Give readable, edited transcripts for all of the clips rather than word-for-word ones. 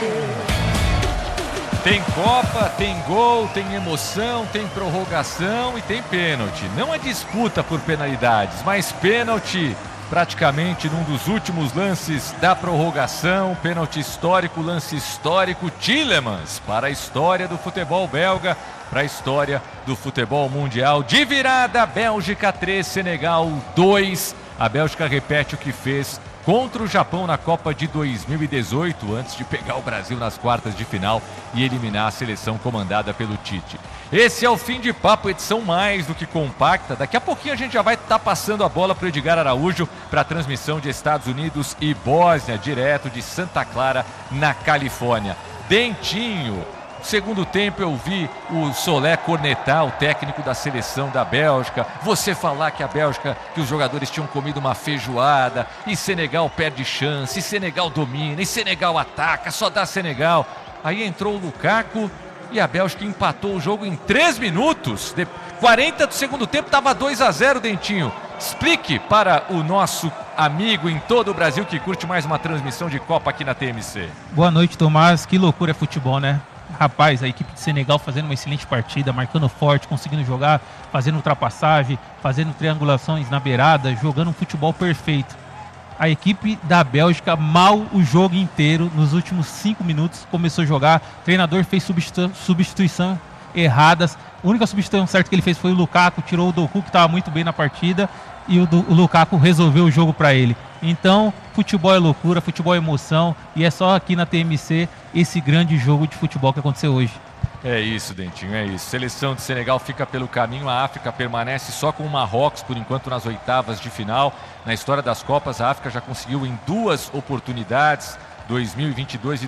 Tem Copa, tem gol, tem emoção, tem prorrogação e tem pênalti. Não a disputa por penalidades, mas pênalti praticamente num dos últimos lances da prorrogação. Pênalti histórico, lance histórico. Tielemans para a história do futebol belga, para a história do futebol mundial. De virada, Bélgica 3, Senegal 2. A Bélgica repete o que fez contra o Japão na Copa de 2018, antes de pegar o Brasil nas quartas de final e eliminar a seleção comandada pelo Tite. Esse é o Fim de Papo, edição mais do que compacta. Daqui a pouquinho a gente já vai estar passando a bola para o Edgar Araújo para a transmissão de Estados Unidos e Bósnia, direto de Santa Clara, na Califórnia. Dentinho. Segundo tempo eu vi o Solé cornetar o técnico da seleção da Bélgica, você falar que a Bélgica, que os jogadores tinham comido uma feijoada, e Senegal perde chance, e Senegal domina, e Senegal ataca, só dá Senegal. Aí entrou o Lukaku e a Bélgica empatou o jogo em 3 minutos. 40 do segundo tempo, estava 2-0, Dentinho. Explique para o nosso amigo em todo o Brasil que curte mais uma transmissão de Copa aqui na TMC. Boa noite, Tomás. Que loucura é futebol, né? Rapaz, a equipe de Senegal fazendo uma excelente partida, marcando forte, conseguindo jogar, fazendo ultrapassagem, fazendo triangulações na beirada, jogando um futebol perfeito. A equipe da Bélgica, mal o jogo inteiro, nos últimos 5 minutos, começou a jogar. O treinador fez substituição erradas. A única substituição certa que ele fez foi o Lukaku, tirou o Doku, que estava muito bem na partida, e o Lukaku resolveu o jogo para ele. Então, futebol é loucura, futebol é emoção, e é só aqui na TMC esse grande jogo de futebol que aconteceu hoje. É isso, Dentinho, é isso. Seleção de Senegal fica pelo caminho, a África permanece só com o Marrocos, por enquanto, nas oitavas de final. Na história das Copas, a África já conseguiu em 2 oportunidades, 2022 e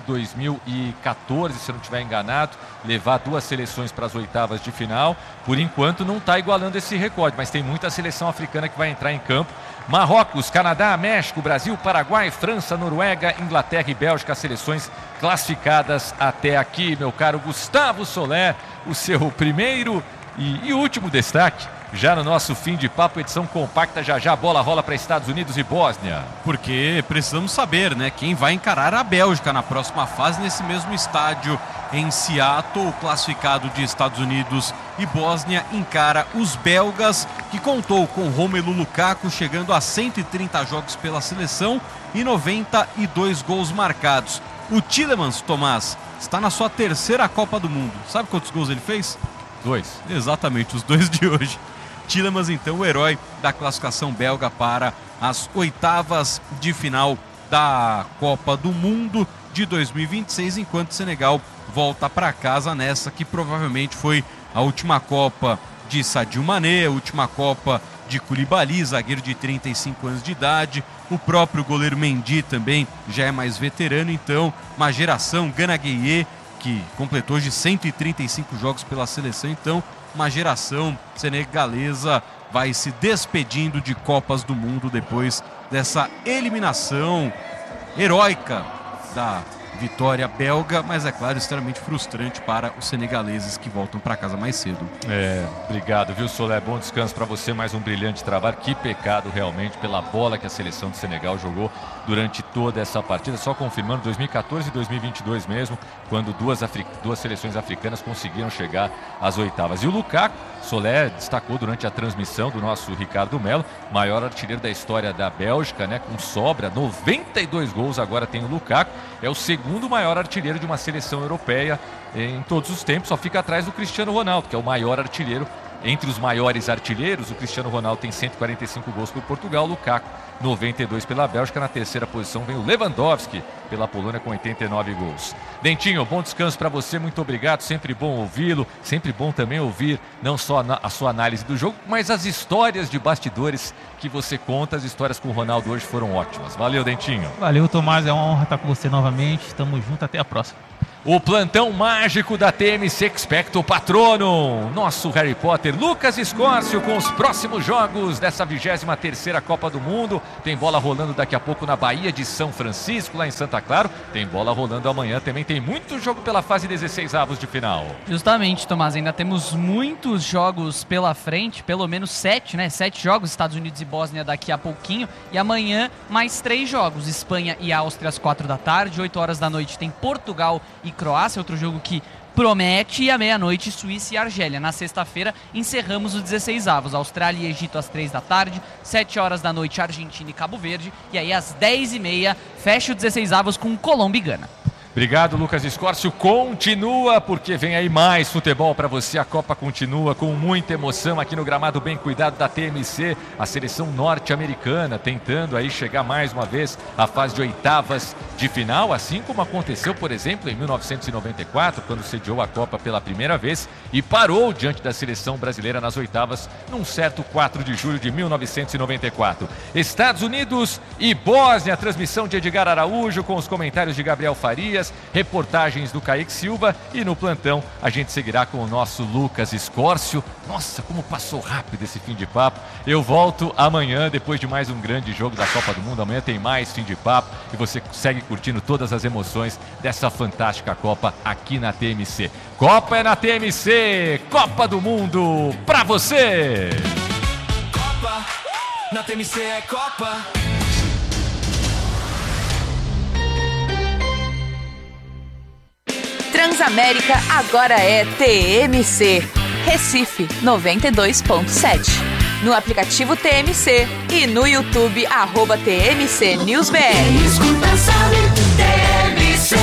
2014, se eu não estiver enganado, levar 2 seleções para as oitavas de final. Por enquanto não está igualando esse recorde, mas tem muita seleção africana que vai entrar em campo. Marrocos, Canadá, México, Brasil, Paraguai, França, Noruega, Inglaterra e Bélgica, as seleções classificadas até aqui. Meu caro Gustavo Solé, o seu primeiro e último destaque já no nosso Fim de Papo, edição compacta. Já a bola rola para Estados Unidos e Bósnia. Porque precisamos saber, né, quem vai encarar a Bélgica na próxima fase nesse mesmo estádio em Seattle. O classificado de Estados Unidos e Bósnia encara os belgas, que contou com Romelu Lukaku chegando a 130 jogos pela seleção e 92 gols marcados. O Tielemans, Tomás, está na sua 3ª Copa do Mundo. Sabe quantos gols ele fez? 2. Exatamente, os 2 de hoje. Tielemans, então, o herói da classificação belga para as oitavas de final da Copa do Mundo de 2026, enquanto Senegal volta para casa nessa que provavelmente foi a última Copa de Sadio Mané, a última Copa de Koulibaly, zagueiro de 35 anos de idade. O próprio goleiro Mendy também já é mais veterano, então uma geração, Gana Gueye, que completou hoje 135 jogos pela seleção, então uma geração senegalesa vai se despedindo de Copas do Mundo depois dessa eliminação heróica da vitória belga, mas é claro, extremamente frustrante para os senegaleses que voltam para casa mais cedo. Obrigado, viu, Solé? Bom descanso para você, mais um brilhante trabalho. Que pecado realmente pela bola que a seleção de Senegal jogou durante toda essa partida, só confirmando 2014 e 2022 mesmo, quando duas seleções africanas conseguiram chegar às oitavas. E o Lukaku, Solé destacou durante a transmissão do nosso Ricardo Melo, maior artilheiro da história da Bélgica, né, com sobra, 92 gols agora tem o Lukaku, é o segundo maior artilheiro de uma seleção europeia em todos os tempos, só fica atrás do Cristiano Ronaldo, que é o maior artilheiro. Entre os maiores artilheiros, o Cristiano Ronaldo tem 145 gols por Portugal, o Lukaku 92 pela Bélgica. Na 3ª posição vem o Lewandowski pela Polônia com 89 gols. Dentinho, bom descanso para você, muito obrigado, sempre bom ouvi-lo, sempre bom também ouvir não só a sua análise do jogo, mas as histórias de bastidores que você conta. As histórias com o Ronaldo hoje foram ótimas. Valeu, Dentinho. Valeu, Tomás, é uma honra estar com você novamente, estamos juntos, até a próxima. O plantão mágico da TMC Expecto Patronum. Nosso Harry Potter, Lucas Escórcio, com os próximos jogos dessa 23ª Copa do Mundo. Tem bola rolando daqui a pouco na Bahia de São Francisco, lá em Santa Clara. Tem bola rolando amanhã também. Tem muito jogo pela fase 16avos de final. Justamente, Tomás, ainda temos muitos jogos pela frente, pelo menos 7, né? 7 jogos, Estados Unidos e Bósnia daqui a pouquinho. E amanhã, mais 3 jogos, Espanha e Áustria às 4 da tarde. 8 horas da noite tem Portugal e Croácia, outro jogo que promete, e à meia-noite Suíça e Argélia. Na sexta-feira encerramos os 16avos, Austrália e Egito às 3 da tarde, 7 horas da noite Argentina e Cabo Verde, e aí às 10h30 fecha o 16avos com Colômbia e Gana. Obrigado, Lucas Escórcio. Continua, porque vem aí mais futebol para você. A Copa continua com muita emoção aqui no gramado bem cuidado da TMC. A seleção norte-americana tentando aí chegar mais uma vez à fase de oitavas de final, assim como aconteceu, por exemplo, em 1994, quando sediou a Copa pela primeira vez e parou diante da seleção brasileira nas oitavas, num certo 4 de julho de 1994. Estados Unidos e Bósnia, transmissão de Edgar Araújo com os comentários de Gabriel Farias, reportagens do Kaique Silva, e no plantão a gente seguirá com o nosso Lucas Escórcio. Nossa, como passou rápido esse fim de papo. Eu volto amanhã, depois de mais um grande jogo da Copa do Mundo. Amanhã tem mais fim de papo e você segue curtindo todas as emoções dessa fantástica Copa aqui na TMC. Copa é na TMC, Copa do Mundo pra você! Copa, na TMC é Copa. Transamérica agora é TMC. Recife 92.7. No aplicativo TMC e no YouTube @TMC News BR. Escuta, sabe, TMC.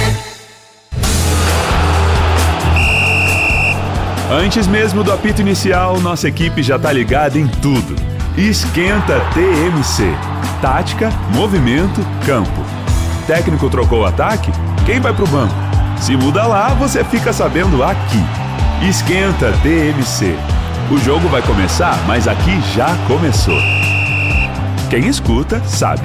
Antes mesmo do apito inicial, nossa equipe já tá ligada em tudo. Esquenta TMC. Tática, movimento, campo. Técnico trocou o ataque? Quem vai pro banco? Se muda lá, você fica sabendo aqui. Esquenta TMC. O jogo vai começar, mas aqui já começou. Quem escuta, sabe.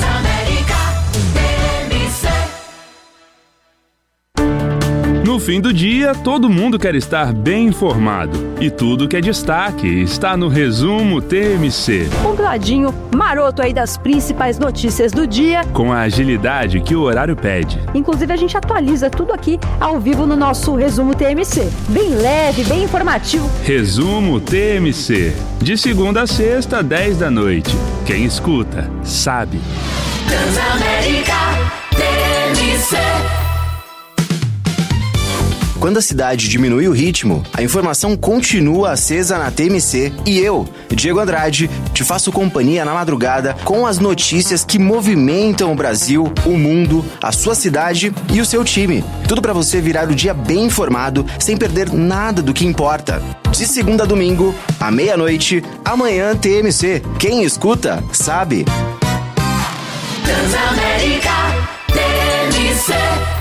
No fim do dia, todo mundo quer estar bem informado. E tudo que é destaque está no Resumo TMC. Um ladinho maroto aí das principais notícias do dia. Com a agilidade que o horário pede. Inclusive, a gente atualiza tudo aqui ao vivo no nosso Resumo TMC. Bem leve, bem informativo. Resumo TMC. De segunda a sexta, 10 da noite. Quem escuta, sabe. Transamérica TMC. Quando a cidade diminui o ritmo, a informação continua acesa na TMC e eu, Diego Andrade, te faço companhia na madrugada com as notícias que movimentam o Brasil, o mundo, a sua cidade e o seu time. Tudo para você virar o dia bem informado, sem perder nada do que importa. De segunda a domingo, à meia-noite, amanhã TMC. Quem escuta, sabe. Transamérica TMC.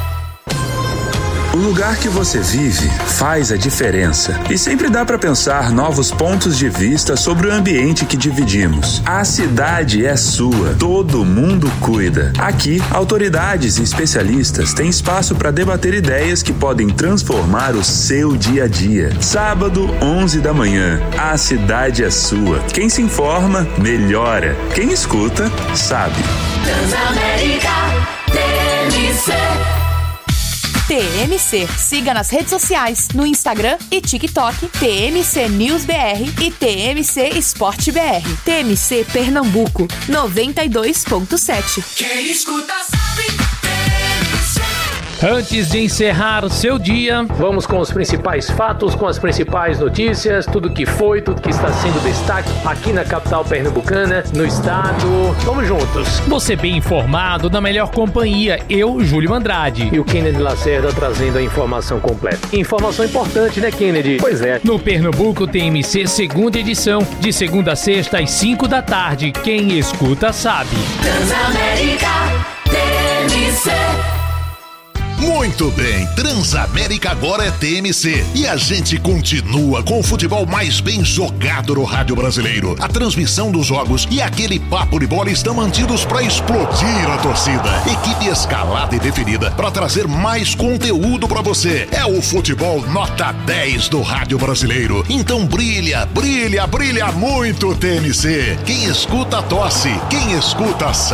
O lugar que você vive faz a diferença. E sempre dá para pensar novos pontos de vista sobre o ambiente que dividimos. A cidade é sua, todo mundo cuida. Aqui, autoridades e especialistas têm espaço para debater ideias que podem transformar o seu dia a dia. Sábado, 11 da manhã. A cidade é sua. Quem se informa, melhora. Quem escuta, sabe. Transamérica TMC. TMC. Siga nas redes sociais, no Instagram e TikTok, TMC News BR e TMC Esporte BR. TMC Pernambuco, 92.7. Quem escuta sabe, TMC. Antes de encerrar o seu dia, vamos com os principais fatos, com as principais notícias, tudo que foi, tudo que está sendo destaque aqui na capital pernambucana, no estado. Vamos juntos. Você bem informado, na melhor companhia, eu, Júlio Andrade. E o Kennedy Lacerda trazendo a informação completa. Informação importante, né, Kennedy? Pois é. No Pernambuco TMC, segunda edição, de segunda a sexta às 5 da tarde. Quem escuta sabe. Transamérica TMC. Muito bem, Transamérica agora é TMC e a gente continua com o futebol mais bem jogado no rádio brasileiro. A transmissão dos jogos e aquele papo de bola estão mantidos para explodir a torcida. Equipe escalada e definida para trazer mais conteúdo para você. É o futebol nota 10 do rádio brasileiro. Então brilha, brilha, brilha muito TMC. Quem escuta tosse, quem escuta